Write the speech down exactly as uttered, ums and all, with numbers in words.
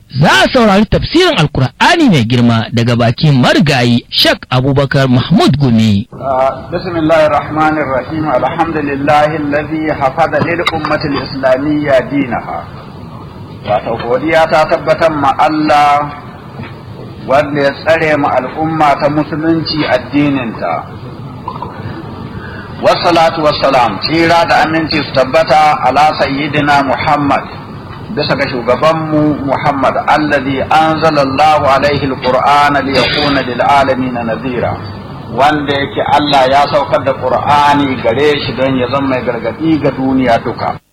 za a saurari tafsirin alkur'ani mai girma daga bakin marigayi Sheikh Abubakar Mahmud Gumi. Bismillahir Rahmanir Rahim. Alhamdulillahi alladhi hafada lil ummati al-islamiyya dinaha. Wato godiya ta tabbatar ma Allah wanda ya tsare ma al'umma ta musulunci addininta. Wassalatu wassalam, tsira da aminci su tabbata ala sayyidina Muhammad bisa ga shugabanmu Muhammad allazi anzalallahu alaihi alqur'ana liyakuna lil alamin nadhira, wanda yake Allah ya saukar da Qur'ani gare shi don ya zama mai gargadi ga duniya duka.